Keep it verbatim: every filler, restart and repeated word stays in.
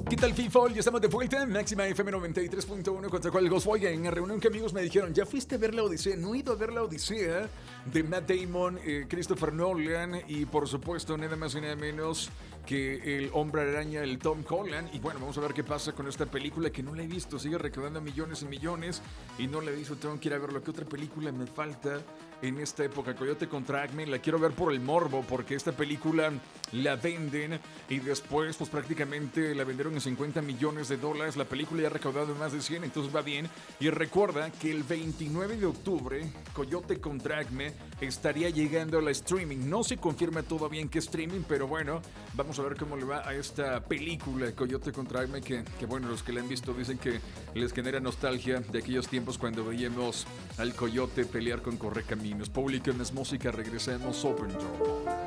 ¿Qué tal, people? Ya estamos de vuelta en Máxima F M noventa y tres punto uno contra cual Ghostwire. En reunión que amigos me dijeron, ¿ya fuiste a ver la Odisea? No he ido a ver la Odisea de Matt Damon, eh, Christopher Nolan y por supuesto nada más y nada menos que el Hombre Araña, el Tom Holland. Y bueno, vamos a ver qué pasa con esta película que no la he visto. Sigue recaudando millones y millones y no la he visto. Tengo que ir a ver lo que otra película me falta en esta época. Coyote contra Acme, la quiero ver por el morbo, porque esta película la venden y después pues prácticamente la vendieron en cincuenta millones de dólares. La película ya ha recaudado más de cien, entonces va bien. Y recuerda que el veintinueve de octubre Coyote contra Acme estaría llegando a la streaming. No se confirma todavía en qué streaming, pero bueno, vamos a ver cómo le va a esta película Coyote contra Acme, que, que bueno, los que la han visto dicen que les genera nostalgia de aquellos tiempos cuando veíamos al Coyote pelear con Correcaminos. Publican es música, regresemos Open Door.